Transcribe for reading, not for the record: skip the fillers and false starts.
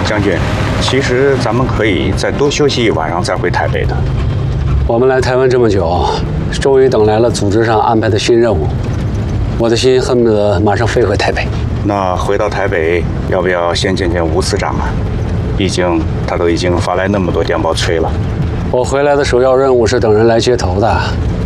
将军，其实咱们可以再多休息一晚上，再回台北的。 我们来台湾这么久，终于等来了组织上安排的新任务，我的心恨不得马上飞回台北。 那回到台北，要不要先见见吴次长啊？毕竟他都已经发来那么多电报催了。 我回来的首要任务是等人来接头的，